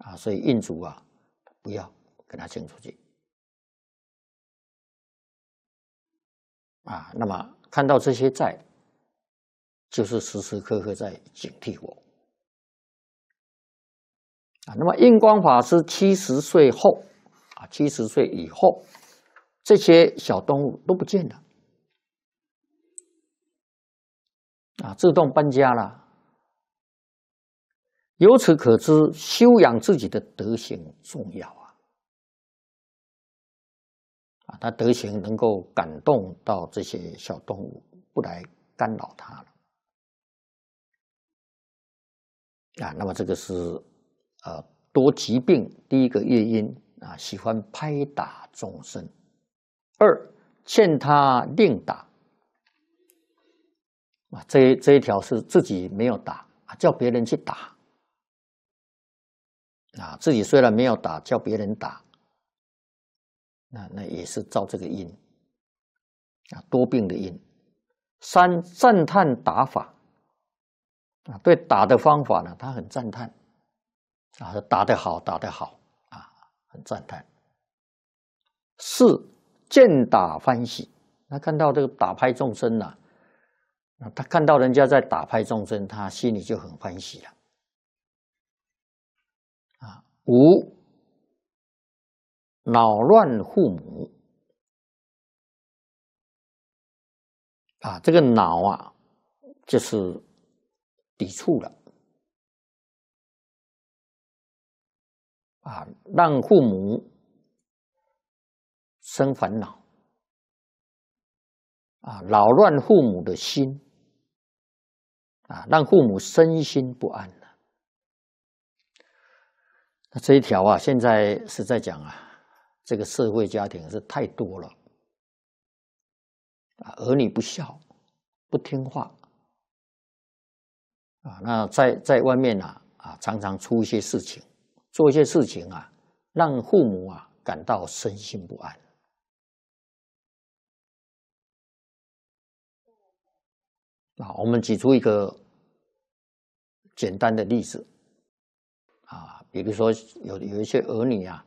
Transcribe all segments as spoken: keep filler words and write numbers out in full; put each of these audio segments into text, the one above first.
啊，所以印主啊，不要给他请出去啊。那么看到这些债，就是时时刻刻在警惕我啊。那么印光法师七十岁后啊，七十岁以后，这些小动物都不见了啊，自动搬家了。由此可知，修养自己的德行重要啊！啊，他德行能够感动到这些小动物，不来干扰他了啊。那么这个是呃多疾病第一个业因啊，喜欢拍打众生；二劝他令打啊，这这一条是自己没有打啊，叫别人去打。啊，自己虽然没有打，叫别人打，那那也是造这个因啊，多病的因。三赞叹打法啊，对打的方法呢，他很赞叹啊，打得好，打得好啊，很赞叹。四见打欢喜，他看到这个打拍众生呐、啊，他看到人家在打拍众生，他心里就很欢喜了。啊，五恼乱父母啊，这个恼啊，就是抵触了啊，让父母生烦恼啊，扰乱父母的心啊，让父母身心不安了。那这一条啊，现在是在讲啊，这个社会家庭是太多了啊，儿女不孝、不听话啊，那在在外面啊啊，常常出一些事情，做一些事情啊，让父母啊感到身心不安。啊，我们举出一个简单的例子啊，比如说有有一些儿女啊，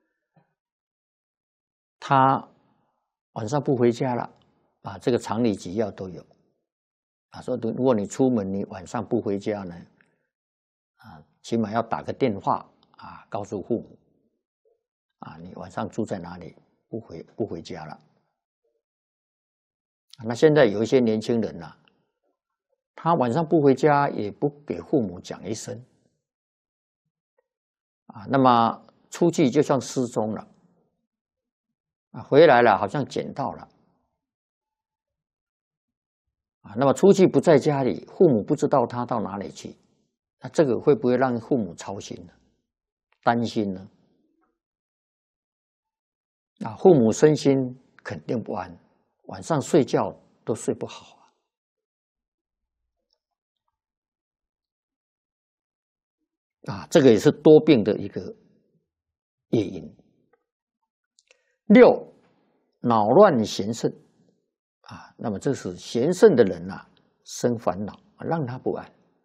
他晚上不回家了啊，这个常理纪要都有啊，说如果你出门你晚上不回家呢，啊，起码要打个电话啊，告诉父母啊，你晚上住在哪里，不回不回家了。那现在有一些年轻人呐、啊，他晚上不回家，也不给父母讲一声啊，那么出去就像失踪了啊，回来了好像捡到了啊，那么出去不在家里，父母不知道他到哪里去，那这个会不会让父母操心呢？担心呢？啊，父母身心肯定不安，晚上睡觉都睡不好啊！啊，这个也是多病的一个业因。六，恼乱贤圣啊，那么这是贤圣的人啊，生烦恼，让他不安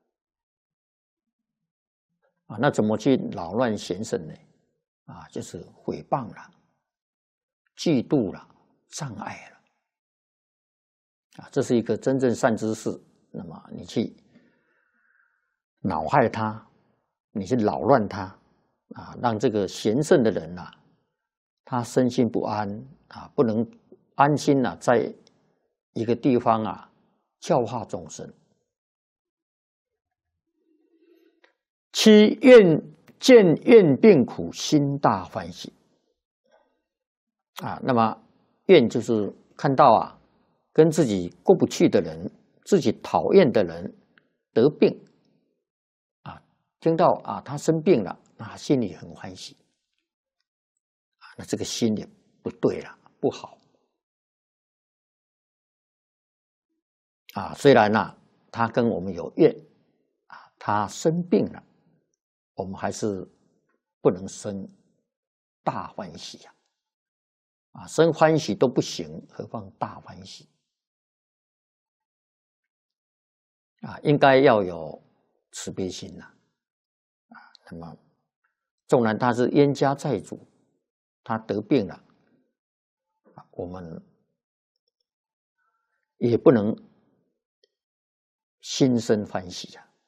啊。那怎么去扰乱贤圣呢？啊，就是诽谤了、嫉妒了、障碍了啊，这是一个真正善知识。那么你去恼害他，你去扰乱他啊，让这个贤圣的人呐、啊，他身心不安啊，不能安心呐、啊，在一个地方啊教化众生。七愿见愿病苦，心大欢喜啊。那么愿就是看到啊，跟自己过不去的人，自己讨厌的人得病啊，听到啊他生病了，那心里很欢喜啊，那这个心也不对了，不好啊。虽然呢、啊，他跟我们有怨啊，他生病了，我们还是不能生大欢喜呀！啊，生欢喜都不行，何况大欢喜啊？应该要有慈悲心呐！啊，那么纵然他是冤家债主，他得病了，我们也不能心生欢喜啊。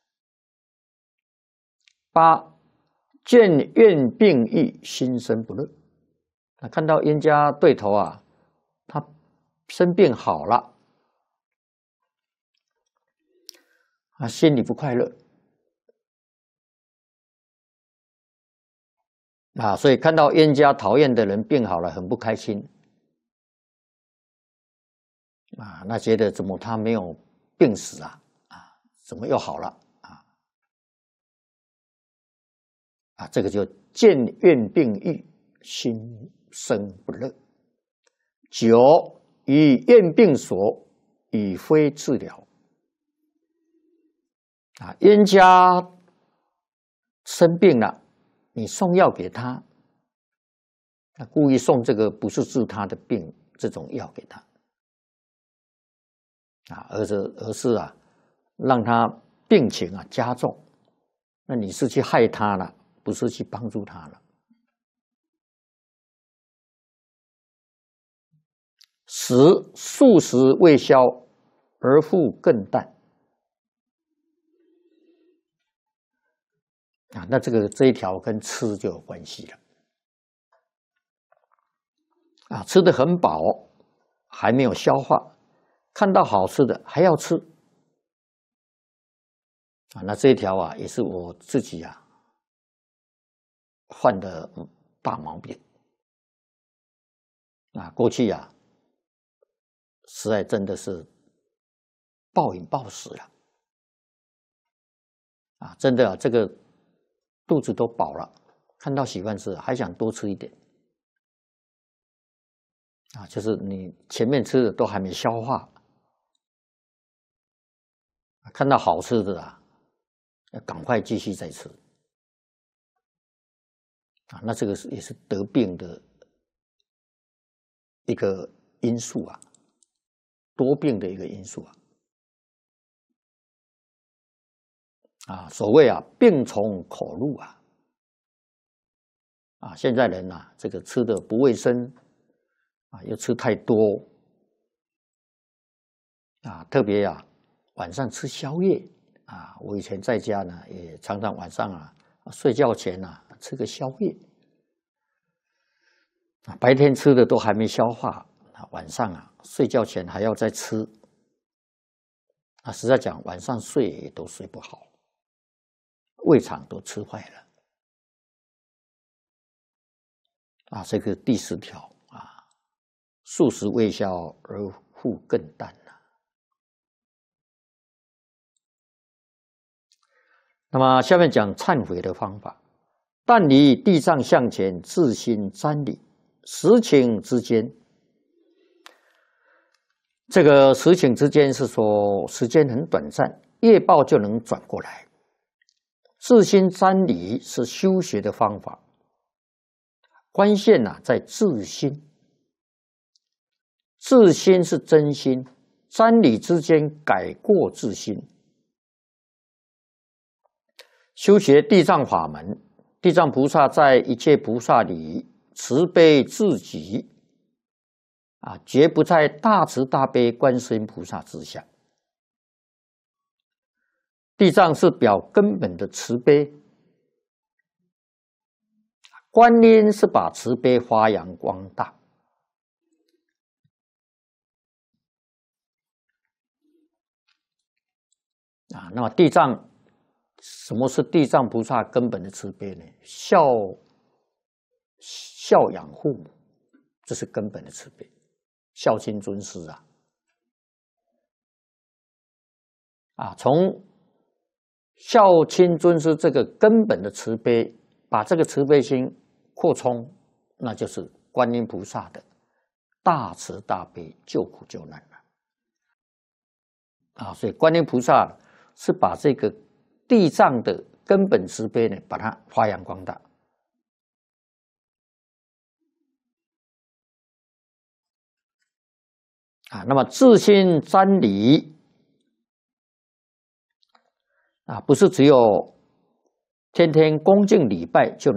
八，见怨病愈，心生不乐。那看到冤家对头啊，他生病好了，啊，心里不快乐啊，所以看到冤家讨厌的人病好了，很不开心啊，那觉得怎么他没有病死啊？啊，怎么又好了？啊啊，这个就见怨病愈，心生不乐。九，以怨病所，以非治疗。啊，冤家生病了，你送药给他，他故意送这个不是治他的病这种药给他，啊，而是而是啊，让他病情啊加重，那你是去害他了，不是去帮助他了。十，数时未消，而复更淡。啊，那这个这一条跟吃就有关系了。啊，吃得很饱，还没有消化，看到好吃的还要吃。啊，那这一条啊，也是我自己啊犯的大毛病。啊，过去啊，实在真的是暴饮暴食了。啊，真的啊，这个肚子都饱了，看到喜欢吃还想多吃一点。啊，就是你前面吃的都还没消化，看到好吃的啊，要赶快继续再吃。啊，那这个是也是得病的一个因素啊，多病的一个因素啊。啊，所谓啊，病从口入啊。啊，现在人啊，这个吃的不卫生，啊，又吃太多，啊，特别啊，晚上吃宵夜啊。我以前在家呢，也常常晚上啊，睡觉前啊，吃个宵夜。啊，白天吃的都还没消化，啊，晚上啊，睡觉前还要再吃。啊，实在讲，晚上睡也都睡不好，胃肠都吃坏了。啊，这个第十条啊，数时未消而复更淡了。那么下面讲忏悔的方法。但离地藏向前，自心瞻礼，时顷之间。这个时顷之间是说时间很短暂，业报就能转过来。自心瞻礼是修学的方法。关键呐、啊，在自心，自心是真心，瞻礼之间改过自新。修学地藏法门，地藏菩萨在一切菩萨里慈悲至极，啊，绝不在大慈大悲观世音菩萨之下。地藏是表根本的慈悲。观音是把慈悲发扬光大，啊，那么地藏，什么是地藏菩萨根本的慈悲呢？孝孝养父母，这是根本的慈悲，孝亲尊师啊，啊，从孝亲尊师这个根本的慈悲，把这个慈悲心扩充，那就是观音菩萨的大慈大悲救苦救难了。啊，所以观音菩萨是把这个地藏的根本慈悲呢，把它发扬光大。啊，那么自心瞻礼啊，不是只有天天恭敬礼拜就